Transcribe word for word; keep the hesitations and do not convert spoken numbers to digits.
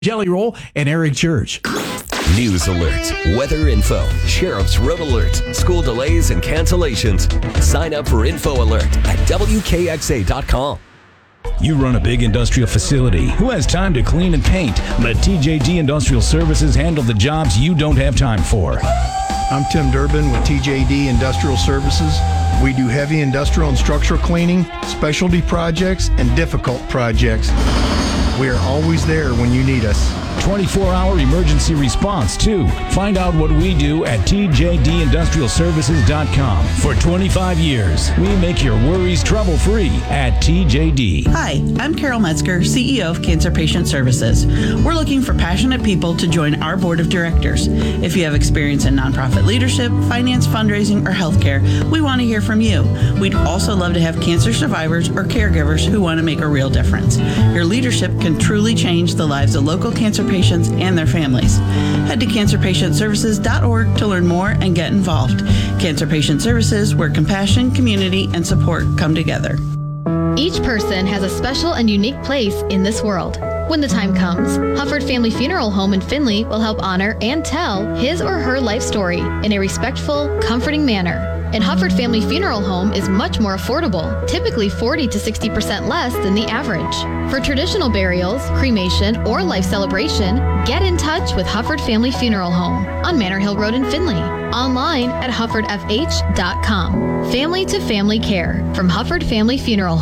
Jelly Roll, and Eric Church. News alerts, weather info, sheriff's road alerts, school delays and cancellations. Sign up for Info Alert at W K X A dot com. You run a big industrial facility. Who has time to clean and paint? Let T J D Industrial Services handle the jobs you don't have time for. I'm Tim Durbin with T J D Industrial Services. We do heavy industrial and structural cleaning, specialty projects, and difficult projects. We are always there when you need us. twenty-four hour emergency response, too. Find out what we do at T J D Industrial Services dot com. For twenty-five years, we make your worries trouble-free at T J D. Hi, I'm Carol Metzger, C E O of Cancer Patient Services. We're looking for passionate people to join our board of directors. If you have experience in nonprofit leadership, finance, fundraising, or healthcare, we want to hear from you. We'd also love to have cancer survivors or caregivers who want to make a real difference. Your leadership can truly change the lives of local cancer patients and their families. Head to cancer patient services dot org to learn more and get involved. Cancer Patient Services, where compassion, community, and support come together. Each person has a special and unique place in this world. When the time comes, Hufford Family Funeral Home in Findlay will help honor and tell his or her life story in a respectful, comforting manner. And Hufford Family Funeral Home is much more affordable, typically forty to sixty percent less than the average. For traditional burials, cremation, or life celebration, get in touch with Hufford Family Funeral Home on Manor Hill Road in Findlay. Online at Hufford F H dot com. Family to family care from Hufford Family Funeral Home.